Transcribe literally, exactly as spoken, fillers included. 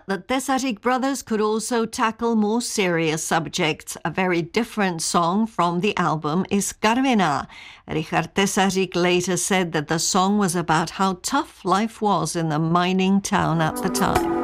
the Tesařík brothers could also tackle more serious subjects. A very different song from the album is Karviná. Richard Tesařík later said that the song was about how tough life was in the mining town at the time.